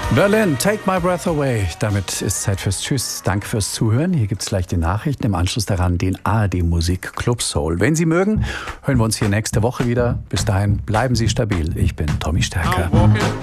Berlin, Take My Breath Away. Damit ist Zeit fürs Tschüss. Danke fürs Zuhören. Hier gibt es gleich die Nachrichten. Im Anschluss daran den ARD Musik Club Soul. Wenn Sie mögen, hören wir uns hier nächste Woche wieder. Bis dahin bleiben Sie stabil. Ich bin Tommy Stärker.